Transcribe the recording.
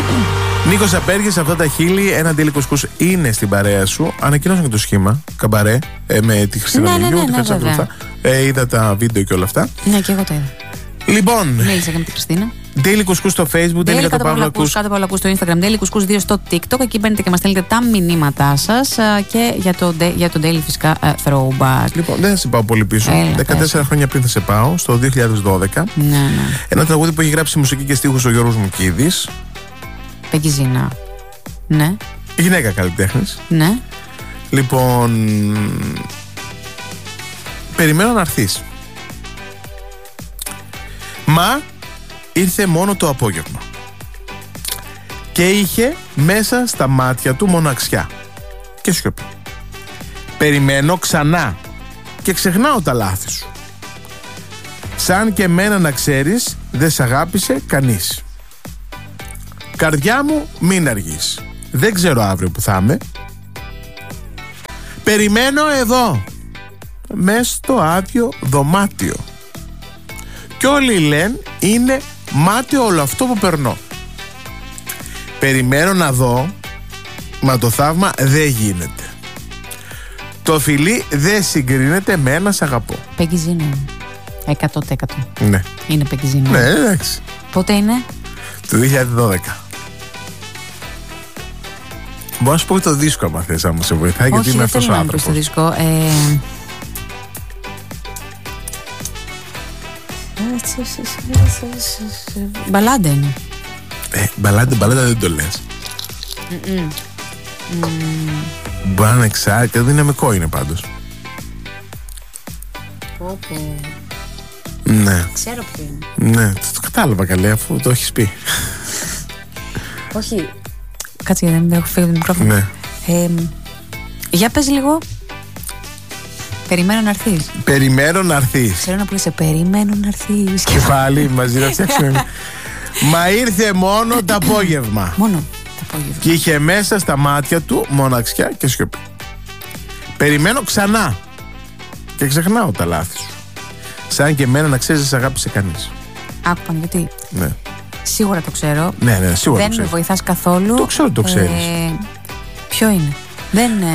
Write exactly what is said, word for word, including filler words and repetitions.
Νίκος Απέργης, αυτά τα χείλη, ένα ντέλι κουσκούς είναι στην παρέα σου. Ανακοινώσαν και το σχήμα, καμπαρέ, ε, με τη Χριστίνα Ναι, ναι, Μιλιού, ναι, τη ναι, Χρυσά βέβαια. Φλούφα. Ε, είδα τα βίντεο και όλα αυτά. Ναι, και εγώ το είδα. Λοιπόν, Μίλησα και με τη Χριστίνα. Daily Κουσκούς στο Facebook, Daily Daily Κάτω Παύλα Ακούς. κάτω Παύλα Ακούς στο Instagram, Daily Κουσκούς δύο στο TikTok. Εκεί μπαίνετε και μας στέλνετε τα μηνύματά σας α, και για το, για το Daily φυσικά α, Throwback. Λοιπόν, δεν θα σε πάω πολύ πίσω. Έλα, δεκατέσσερα πες. χρόνια πριν θα σε πάω, στο δύο χιλιάδες δώδεκα. Ναι, ναι. Ένα τραγούδι που έχει γράψει μουσική και στίχους ο Γιώργος Μουκίδης. Πεγκιζίνα. Ναι, Γυναίκα καλλιτέχνης. ναι. Λοιπόν, περιμένω να έρθεις. Μα ήρθε μόνο το απόγευμα και είχε μέσα στα μάτια του μοναξιά και σιωπή. Περιμένω ξανά και ξεχνάω τα λάθη σου. Σαν και εμένα να ξέρεις, δεν σ' αγάπησε κανείς. Καρδιά μου, μην αργείς. Δεν ξέρω αύριο που θα είμαι. Περιμένω εδώ, μες στο άδειο δωμάτιο. Κι όλοι λένε είναι μάτιο όλο αυτό που περνώ. Περιμένω να δω, μα το θαύμα δεν γίνεται. Το φιλί δεν συγκρίνεται με ένα σ' αγαπώ. Πεγκιζίνα. εκατό τοις εκατό. Ναι, Είναι πεγκιζίνα. ναι, εντάξει. Πότε είναι? Το δύο χιλιάδες δώδεκα. Μπορώ να σου πω και το δίσκο άμα θες, άμα σε βοηθάει, γιατί Όχι, είμαι δεν αυτός ο θέλω να μου πεις το άνθρωπος. δίσκο. Ε... Μπαλάντα είναι. Ε, μπαλάντα, μπαλάντα δεν το λες. Mm-mm. Mm. Μπορεί να είναι εξάρτητο, δυναμικό είναι πάντως. Πω, πω. Ναι, Ξέρω ποιο είναι. ναι, το, το κατάλαβα καλέ, αφού το έχεις πει. Όχι. Κάτσε γιατί δεν έχω φύγει το μικρόφωνο. Ναι. Ε, για πες λίγο. Περιμένω να έρθεις. Περιμένω να έρθεις. Ξέρω να που σε περιμένω να έρθεις. Και πάλι μαζί να φτιάξουμε. Μα ήρθε μόνο το απόγευμα. Μόνο το απόγευμα. Και είχε μέσα στα μάτια του μοναξιά και σιωπή. Περιμένω ξανά και ξεχνάω τα λάθη σου. Σαν και εμένα να ξέρεις, δεν σε αγάπησε κανείς. Άκουπαν γιατί. Ναι, Σίγουρα το ξέρω. ναι, ναι, σίγουρα Δεν το με ξέρεις. βοηθάς καθόλου. Το ξέρω, το ξέρεις. Ε, ποιο είναι? Δεν.